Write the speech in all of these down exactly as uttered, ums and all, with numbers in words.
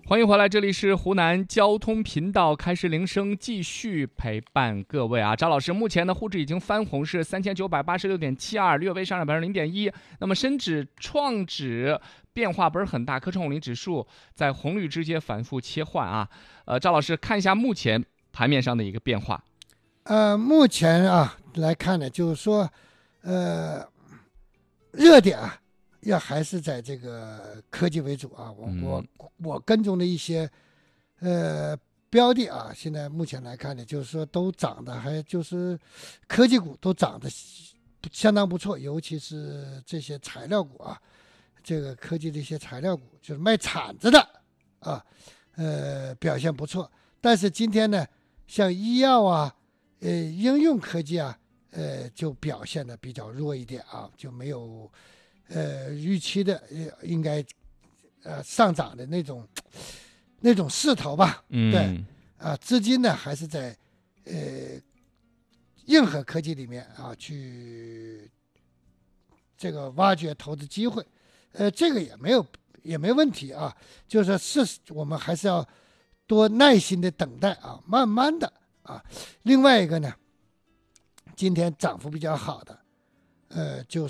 欢迎回来，这里是湖南交通频道，开市铃声继续陪伴各位啊。赵老师，目前的沪指已经翻红，是三千九百八十六点七二，略微上涨百分之零点一。那么深指、创指变化不是很大，科创五零指数在红绿之间反复切换啊。呃，赵老师看一下目前盘面上的一个变化。 呃，目前啊来看呢，就是说，呃，热点啊。要还是在这个科技为主啊，我我我跟踪的一些呃标的啊，现在目前来看呢，就是说都涨的，还就是科技股都涨得相当不错，尤其是这些材料股啊，这个科技的一些材料股，就是卖铲子的啊，呃表现不错。但是今天呢，像医药啊，呃应用科技啊，呃就表现的比较弱一点啊，就没有。呃，预期的应该呃上涨的那种那种势头吧， 嗯， 对，啊、呃，资金呢还是在呃硬核科技里面啊去这个挖掘投资机会，呃，这个也没有也没问题啊，就是说是我们还是要多耐心的等待啊，慢慢的啊。另外一个呢，今天涨幅比较好的，呃，就是。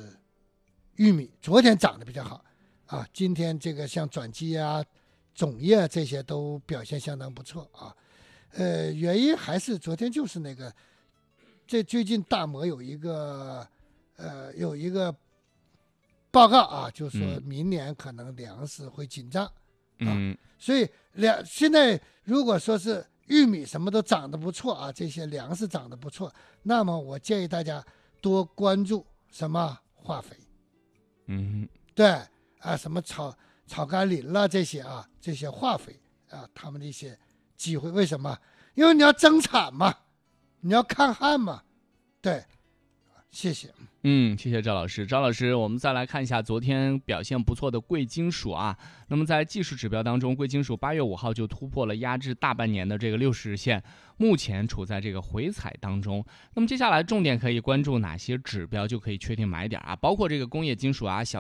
玉米昨天涨得比较好啊，今天这个像转基啊、种业啊这些都表现相当不错啊。呃，原因还是昨天就是那个，这最近大摩有一个呃有一个报告啊，就是说明年可能粮食会紧张、 嗯、 啊，所以粮现在如果说是玉米什么都涨得不错啊，这些粮食涨得不错，那么我建议大家多关注什么化肥。 嗯， 对啊，什么草草甘膦啦这些啊，这些化肥啊，他们的一些机会，为什么？因为你要增产嘛，你要抗旱嘛，对，谢谢。 嗯，谢谢赵老师。赵老师，我们再来看一下昨天表现不错的贵金属啊。那么在技术指标当中，贵金属八月五号就突破了压制大半年的这个六十日线，目前处在这个回踩当中。那么接下来重点可以关注哪些指标，就可以确定买点啊？包括这个工业金属啊、小